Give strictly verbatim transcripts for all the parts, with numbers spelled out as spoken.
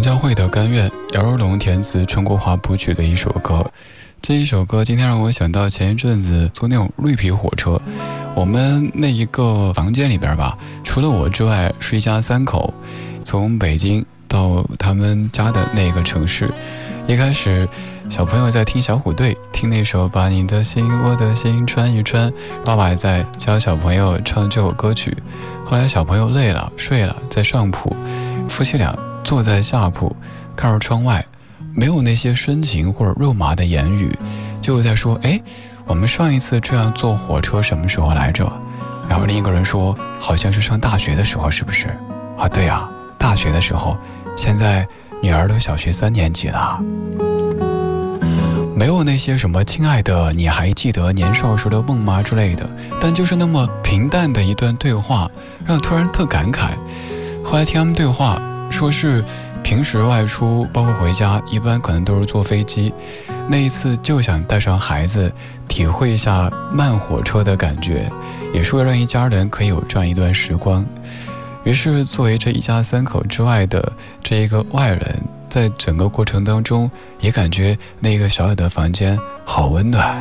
王家卫的《甘愿》，姚若龙填词，陈国华谱曲的一首歌。这一首歌今天让我想到前一阵子坐那种绿皮火车，我们那一个房间里边吧，除了我之外是一家三口，从北京到他们家的那个城市。一开始小朋友在听小虎队，听那首把你的心我的心穿一穿，爸爸在教小朋友唱这首歌曲。后来小朋友累了睡了，在上铺，夫妻俩坐在下铺看着窗外，没有那些深情或者肉麻的言语，就在说，哎，我们上一次这样坐火车什么时候来着？然后另一个人说，好像是上大学的时候，是不是？啊，对啊，大学的时候，现在女儿都小学三年级了。没有那些什么亲爱的你还记得年少时的梦吗之类的，但就是那么平淡的一段对话，让突然特感慨。后来听他们对话，说是平时外出包括回家一般可能都是坐飞机，那一次就想带上孩子体会一下慢火车的感觉，也说让一家人可以有这样一段时光。于是作为这一家三口之外的这一个外人，在整个过程当中也感觉那个小小的房间好温暖。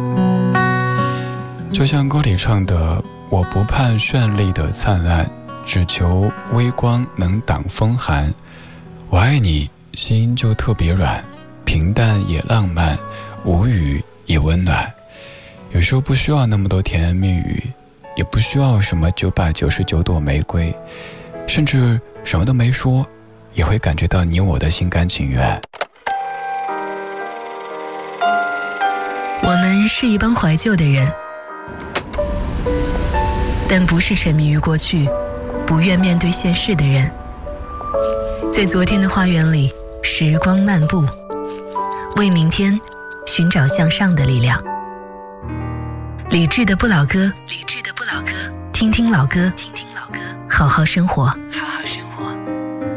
就像歌里唱的，我不盼绚丽的灿烂，只求微光能挡风寒。我爱你，心就特别软，平淡也浪漫，无语也温暖。有时候不需要那么多甜言蜜语，也不需要什么九百九十九朵玫瑰，甚至什么都没说，也会感觉到你我的心甘情愿。 我们是一帮怀旧的人，但不是沉迷于过去不愿面对现实的人。在昨天的花园里，时光漫步，为明天寻找向上的力量。理智的不老歌，理智的不老歌，听听老歌，听听老歌，好好生活。